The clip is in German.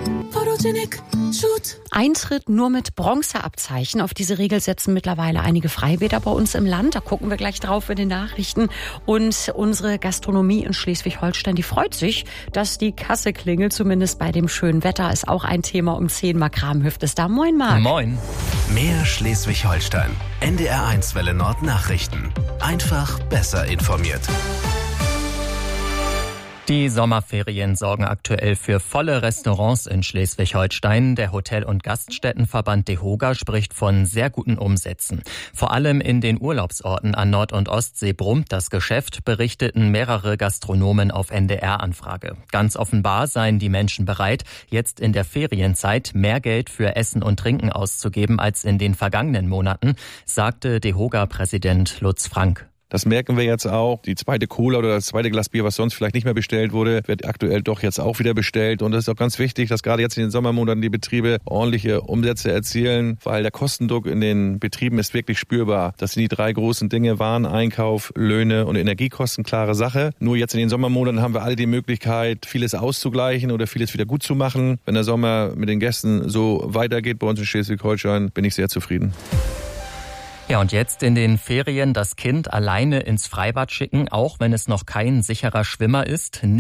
Eintritt nur mit Bronzeabzeichen. Auf diese Regel setzen mittlerweile einige Freibäder bei uns im Land. Da gucken wir gleich drauf in den Nachrichten. Und unsere Gastronomie in Schleswig-Holstein, die freut sich, dass die Kasse klingelt, zumindest bei dem schönen Wetter. Ist auch ein Thema um 10. Marc Kramhüft ist da. Moin, Marc. Moin. Mehr Schleswig-Holstein. NDR1 Welle Nord Nachrichten. Einfach besser informiert. Die Sommerferien sorgen aktuell für volle Restaurants in Schleswig-Holstein. Der Hotel- und Gaststättenverband DEHOGA spricht von sehr guten Umsätzen. Vor allem in den Urlaubsorten an Nord- und Ostsee brummt das Geschäft, berichteten mehrere Gastronomen auf NDR-Anfrage. Ganz offenbar seien die Menschen bereit, jetzt in der Ferienzeit mehr Geld für Essen und Trinken auszugeben als in den vergangenen Monaten, sagte DEHOGA-Präsident Lutz Frank. Das merken wir jetzt auch. Die zweite Cola oder das zweite Glas Bier, was sonst vielleicht nicht mehr bestellt wurde, wird aktuell doch jetzt auch wieder bestellt. Und es ist auch ganz wichtig, dass gerade jetzt in den Sommermonaten die Betriebe ordentliche Umsätze erzielen, weil der Kostendruck in den Betrieben ist wirklich spürbar. Das sind die 3 großen Dinge: Waren, Einkauf, Löhne und Energiekosten, klare Sache. Nur jetzt in den Sommermonaten haben wir alle die Möglichkeit, vieles auszugleichen oder vieles wieder gut zu machen. Wenn der Sommer mit den Gästen so weitergeht bei uns in Schleswig-Holstein, bin ich sehr zufrieden. Ja, und jetzt in den Ferien das Kind alleine ins Freibad schicken, auch wenn es noch kein sicherer Schwimmer ist.